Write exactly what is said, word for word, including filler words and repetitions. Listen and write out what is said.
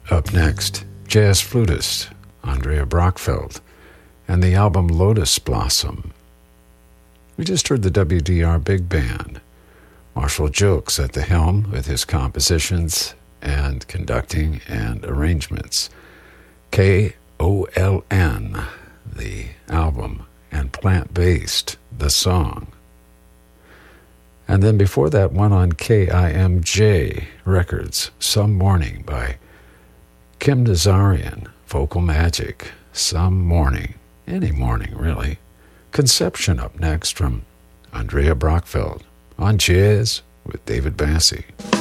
Up next, jazz flutist Andrea Brockfeld and the album Lotus Blossom. We just heard the W D R Big Band. Marshall Jokes at the helm with his compositions and conducting and arrangements. K O L N, the album, and Plant-Based, the song. And then before that, one on K I M J Records, Some Morning by Kim Nazarian, Vocal Magic, Some Morning, any morning really. Conception up next from Andrea Brockfeld on Jazz with David Bassey.